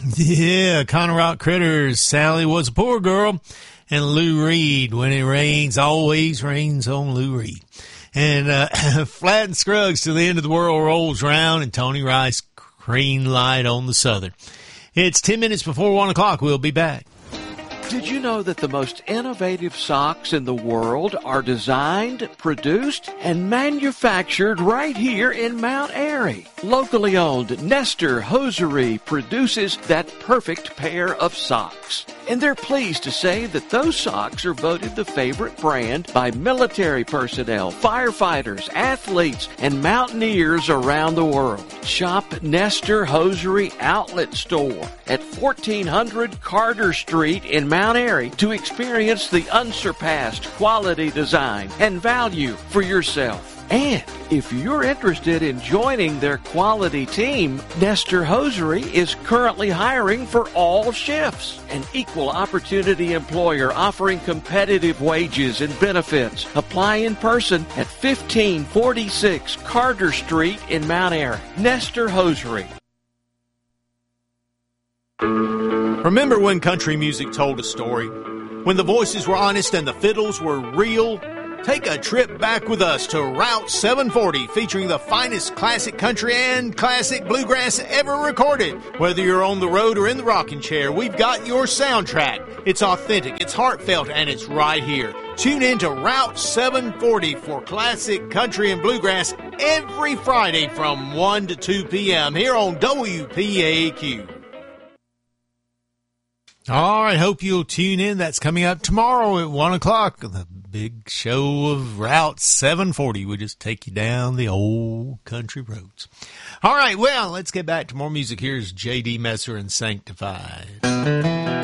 Yeah, Conner Rock Critters. Sally was a poor girl. And Lou Reed. When it rains, always rains on Lou Reed. And Flat and Scruggs, Till the End of the World Rolls Round. And Tony Rice, Green Light on the Southern. It's 10 minutes before 1 o'clock. We'll be back. Did you know that the most innovative socks in the world are designed, produced, and manufactured right here in Mount Airy? Locally owned Nestor Hosiery produces that perfect pair of socks. And they're pleased to say that those socks are voted the favorite brand by military personnel, firefighters, athletes, and mountaineers around the world. Shop Nestor Hosiery Outlet Store at 1400 Carter Street in Mount Airy to experience the unsurpassed quality, design, and value for yourself. And if you're interested in joining their quality team, Nestor Hosiery is currently hiring for all shifts. An equal opportunity employer offering competitive wages and benefits. Apply in person at 1546 Carter Street in Mount Airy. Nestor Hosiery. Remember when country music told a story? When the voices were honest and the fiddles were real? Take a trip back with us to Route 740, featuring the finest classic country and classic bluegrass ever recorded. Whether you're on the road or in the rocking chair, we've got your soundtrack. It's authentic, it's heartfelt, and it's right here. Tune in to Route 740 for classic country and bluegrass every Friday from 1 to 2 p.m. here on WPAQ. All right, hope you'll tune in. That's coming up tomorrow at 1 o'clock. The big show of Route 740. We'll just take you down the old country roads. All right, well, let's get back to more music. Here's J.D. Messer and Sanctified.